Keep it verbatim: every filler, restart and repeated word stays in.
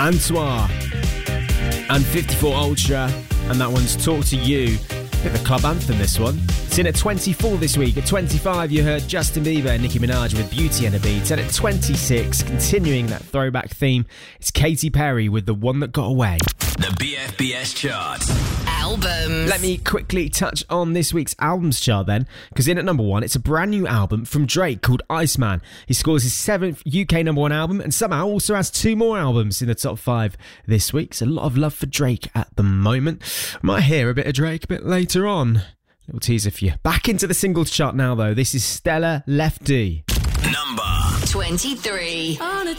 Antoine and fifty-four Ultra, and that one's Talk to You. Bit of a club anthem, this one. It's in at twenty-four this week. At twenty-five, you heard Justin Bieber and Nicki Minaj with Beauty and a Beat. And at twenty-six, continuing that throwback theme, it's Katy Perry with The One That Got Away. The B F B S chart. Albums. Let me quickly touch on this week's albums chart then, because in at number one, it's a brand new album from Drake called Iceman. He scores his seventh U K number one album and somehow also has two more albums in the top five this week. So a lot of love for Drake at the moment. Might hear a bit of Drake a bit later on. Little teaser for you. Back into the singles chart now though. This is Stella Lefty. Number twenty-three. On a